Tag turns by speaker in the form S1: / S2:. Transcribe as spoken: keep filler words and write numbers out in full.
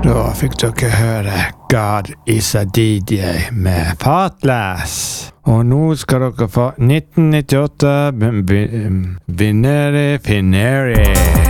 S1: Da fikk dere høre God is a D J med Fatless. Og nå skal dere få nitten nittiåtte Venere Finere.